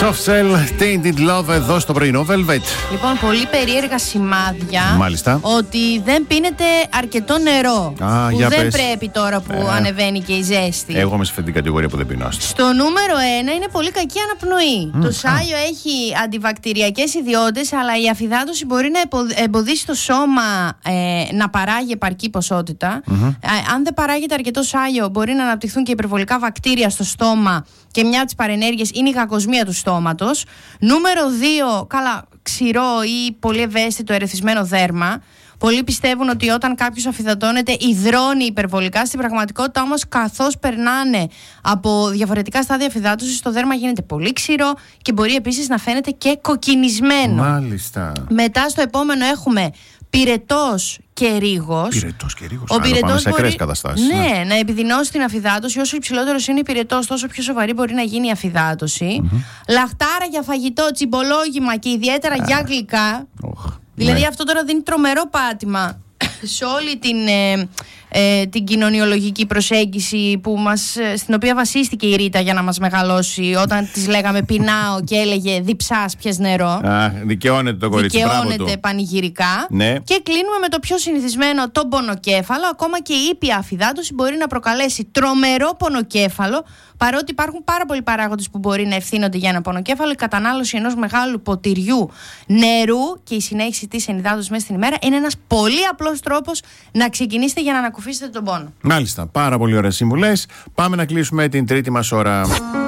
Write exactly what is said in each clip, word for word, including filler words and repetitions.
Soft Cell, Tainted Love εδώ στο πρωινό Velvet. Λοιπόν, πολύ περίεργα σημάδια. Μάλιστα. Ότι δεν πίνετε αρκετό νερό. Α, που για δεν πες. πρέπει τώρα που ε, ανεβαίνει και η ζέστη. Εγώ είμαι σε αυτή την κατηγορία που δεν πίνω. Στο νούμερο ένα είναι πολύ κακή αναπνοή. Mm, το σάιο α. έχει αντιβακτηριακές ιδιότητες, αλλά η αφυδάτωση μπορεί να εμποδίσει το σώμα ε, να παράγει επαρκή ποσότητα. Mm-hmm. Ε, αν δεν παράγεται αρκετό σάιο, μπορεί να αναπτυχθούν και υπερβολικά βακτήρια στο στόμα και μια από τις παρενέργειες είναι η γακοσμία του στόματος. Νούμερο δύο, καλά, ξηρό ή πολύ ευαίσθητο ερεθισμένο δέρμα. Πολλοί πιστεύουν ότι όταν κάποιος αφυδατώνεται υδρώνει υπερβολικά. Στην πραγματικότητα όμως, καθώς περνάνε από διαφορετικά στάδια αφυδάτωσης, το δέρμα γίνεται πολύ ξηρό και μπορεί επίσης να φαίνεται και κοκκινισμένο. Μάλιστα. Μετά στο επόμενο έχουμε πυρετός και ρίγος. Πυρετός και ρίγος. Ο πυρετός σε ακραίες καταστάσεις. Ναι, ναι, να επιδεινώσει την αφυδάτωση. Όσο υψηλότερος είναι ο πυρετός, τόσο πιο σοβαρή μπορεί να γίνει η αφυδάτωση. Mm-hmm. Λαχτάρα για φαγητό, τσιμπολόγημα και ιδιαίτερα ah. για γλυκά. Oh. Δηλαδή ναι. αυτό τώρα δίνει τρομερό πάτημα σε όλη την, ε, ε, την κοινωνιολογική προσέγγιση που μας, στην οποία βασίστηκε η Ρίτα για να μας μεγαλώσει. Όταν της λέγαμε πεινάω και έλεγε διψάς, πιες νερό. Α, δικαιώνεται το κορίτσι. Δικαιώνεται πανηγυρικά. Ναι. Και κλείνουμε με το πιο συνηθισμένο, τον πονοκέφαλο. Ακόμα και η ήπια αφυδάτωση μπορεί να προκαλέσει τρομερό πονοκέφαλο. Παρότι υπάρχουν πάρα πολλοί παράγοντες που μπορεί να ευθύνονται για ένα πονοκέφαλο, η κατανάλωση ενός μεγάλου ποτηριού νερού και η συνέχιση της ενυδάτωσης μέσα στην ημέρα είναι ένας πολύ απλός τρόπος να ξεκινήσετε για να ανακουφίσετε τον πόνο. Μάλιστα, πάρα πολύ ωραίες συμβουλές. Πάμε να κλείσουμε την τρίτη μας ώρα.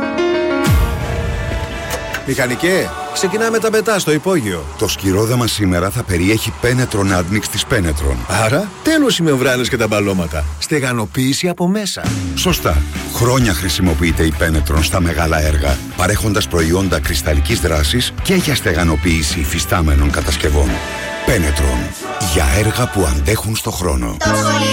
Μηχανικέ, ξεκινάμε τα πετά στο υπόγειο. Το σκυρόδεμα σήμερα θα περιέχει Penetron Admix της Penetron. Άρα, τέλος οι μεμβράνες και τα μπαλώματα. Στεγανοποίηση από μέσα. Σωστά. Χρόνια χρησιμοποιείται η Penetron στα μεγάλα έργα, παρέχοντας προϊόντα κρυσταλλικής δράσης και για στεγανοποίηση υφιστάμενων κατασκευών. Penetron. Για έργα που αντέχουν στο χρόνο.